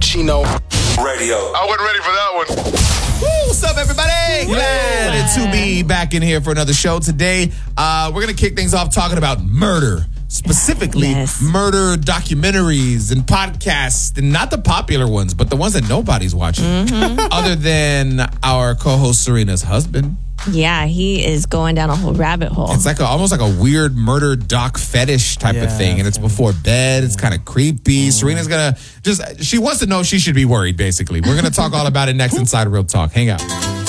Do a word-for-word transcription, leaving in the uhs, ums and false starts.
Chino Radio. I wasn't ready for that one. Woo, what's up, everybody? Glad to be back in here for another show today. Uh, we're going to kick things off talking about murder. Specifically, Yes. murder documentaries and podcasts, and not the popular ones, but the ones that nobody's watching, other than our co-host Serena's husband. Yeah, he is going down a whole rabbit hole. It's like a, almost like a weird murder doc fetish type of Yeah, thing, and it's before bed. It's kind of creepy. Serena's gonna just, she wants to know if she should be worried, basically. We're gonna talk all about it next inside Real Talk. Hang out.